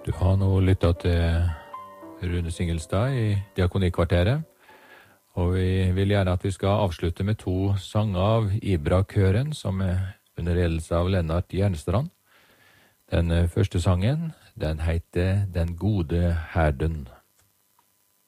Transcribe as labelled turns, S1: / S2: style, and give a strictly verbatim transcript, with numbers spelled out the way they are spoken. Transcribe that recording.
S1: Du har nå lyttet til Rune Singelstad i Diakonikvarteret, og vi vil gjerne at vi skal avslutte med to sanger av Ibra-køren, som er under ledelse av Lennart Jernstrand. Den første sangen, den heter Den gode herden.